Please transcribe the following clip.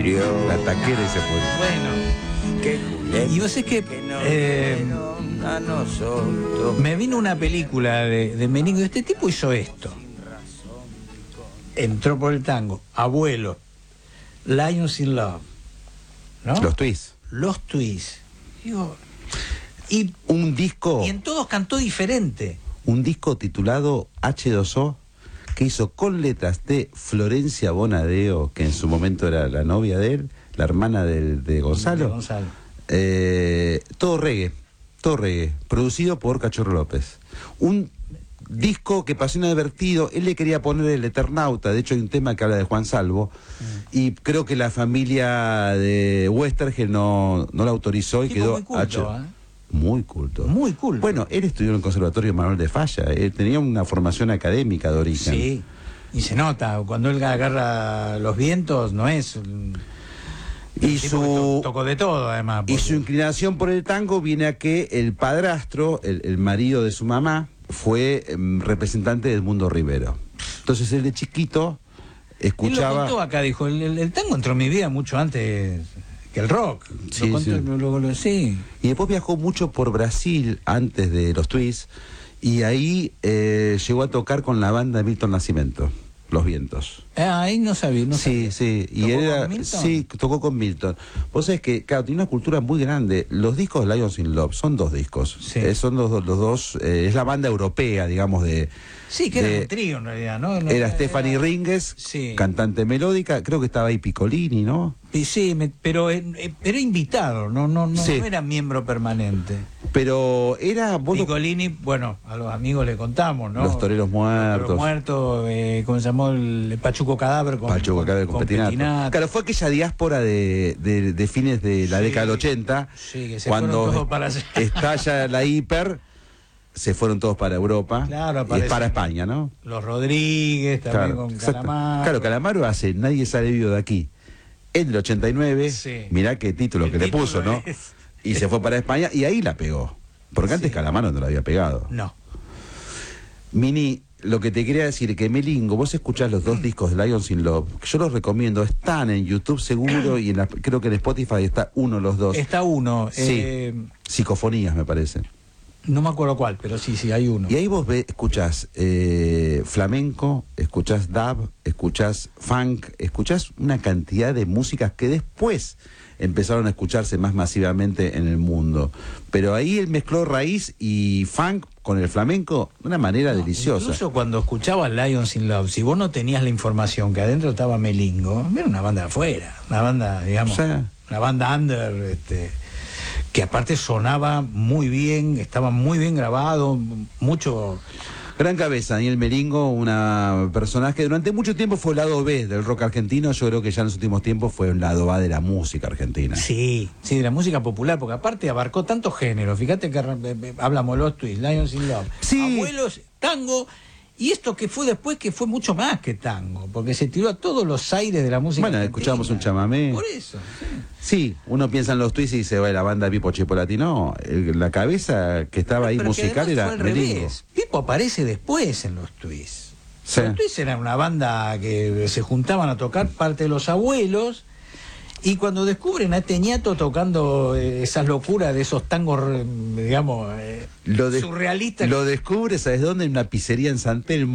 murió. La taquera y se murió. Bueno, Que Julián, y vos es que a nosotros. me vino una película de Melingo. Este tipo hizo esto. Entró por el tango. Abuelo. Lions in Love. ¿No? Los Twists. Los Twists. Digo, y Un disco. en todos cantó diferente. Un disco titulado H2O, que hizo con letras de Florencia Bonadeo, que en su momento era la novia de él, la hermana de Gonzalo. De Gonzalo. Todo reggae, producido por Cachorro López. Un disco que pasó inadvertido. Él le quería poner El Eternauta, de hecho hay un tema que habla de Juan Salvo, y creo que la familia de Westergel no la autorizó y Tipo quedó muy culto, Muy culto. Muy culto. Bueno, él estudió en el Conservatorio Manuel de Falla, él tenía una formación académica de origen. Sí, y se nota, cuando él agarra los vientos, no es... Y tocó de todo, además. Y su inclinación por el tango viene a que el padrastro, el marido de su mamá, fue representante de Edmundo Rivero. Entonces él de chiquito escuchaba... Él lo contó acá, dijo, el tango entró en mi vida mucho antes que el rock. Sí, Lo contó, sí. sí. Y después viajó mucho por Brasil antes de los Twists, y ahí llegó a tocar con la banda de Milton Nascimento, Los Vientos. Ahí no sabía, no Sí, sabía. sí, y ¿Tocó era, con Milton? sí, tocó con Milton. Vos sabés que, claro, tiene una cultura muy grande. Los discos de Lions in Love son dos discos. Sí. Son los dos, es la banda europea, digamos, de... Sí, que era un trío en realidad, ¿no? Era Stephanie Ringes, sí. cantante melódica, creo que estaba ahí Piccolini, ¿no? Y sí, pero era invitado, no Sí. era miembro permanente. Pero era... vos lo- Piccolini, bueno, a los amigos le contamos, ¿no? Los Toreros Muertos. Los Muertos, ¿cómo se llamó? El Pachuco Cadáver con Pachuco Cadáver con Petinato. Claro, fue aquella diáspora de fines de la Sí, década del 80, sí, que se fueron todos cuando para allá. estalla la hiper, se fueron todos para Europa, Claro, y aparece- para España, ¿no? Los Rodríguez, también Claro, con exacto. Calamaro. Claro, Calamaro hace Nadie sale vivo de aquí. En el 89, Sí. mirá qué título El que le título puso, ¿no? es- Y se fue para España y ahí la pegó. Porque antes Sí. Calamaro no la había pegado. No. Mini, lo que te quería decir, que Melingo, vos escuchás los dos discos de Lions in Love, que yo los recomiendo, están en YouTube seguro, y creo que en Spotify está uno los dos. Está uno. Sí. Psicofonías, me parece. No me acuerdo cuál, pero sí, hay uno. Y ahí vos escuchás flamenco, escuchás dub, escuchás funk, escuchás una cantidad de músicas que después empezaron a escucharse más masivamente en el mundo. Pero ahí él mezcló raíz y funk con el flamenco de una manera deliciosa. Incluso cuando escuchabas Lions in Love, si vos no tenías la información que adentro estaba Melingo, era una banda de afuera, una banda, digamos, O sea, una banda under, que aparte sonaba muy bien, estaba muy bien grabado, mucho... gran cabeza, Daniel Melingo, una personaje que durante mucho tiempo fue el lado B del rock argentino. Yo creo que ya en los últimos tiempos fue el lado A de la música argentina. Sí, de la música popular, porque aparte abarcó tantos géneros. Fíjate que hablamos Los Twists, Lions in Love, Sí. Abuelos, tango, y esto que fue después, que fue mucho más que tango, porque se tiró a todos los aires de la música Bueno, argentina. escuchamos un chamamé. Por eso, sí. Sí, uno piensa en los Twists y se va de la banda Pipo Chipolati. No, la cabeza que estaba ahí Pero que musical además era fue al Melingo. revés. Pipo aparece después en Los Twists. Sí. Los Twists era una banda que se juntaban a tocar parte de los abuelos, y cuando descubren a Teñato tocando esas locuras de esos tangos, digamos, surrealistas. Lo descubre, ¿sabes dónde? En una pizzería en San Telmo.